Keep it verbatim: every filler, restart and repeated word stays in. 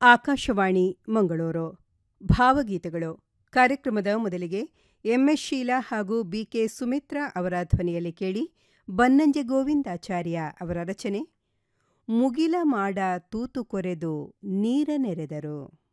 ಆಕಾಶವಾಣಿ ಮಂಗಳೂರು ಭಾವಗೀತೆಗಳು ಕಾರ್ಯಕ್ರಮದ ಮೊದಲಿಗೆ ಎಂಎಸ್ ಶೀಲಾ ಹಾಗೂ ಬಿಕೆ ಸುಮಿತ್ರಾ ಅವರ ಧ್ವನಿಯಲ್ಲಿ ಕೇಳಿ ಬನ್ನಂಜೆ ಗೋವಿಂದಾಚಾರ್ಯ ಅವರ ರಚನೆ ಮುಗಿಲ ಮಾಡ ತೂತು ಕೊರೆದು ನೀರ ನೆರೆದರು.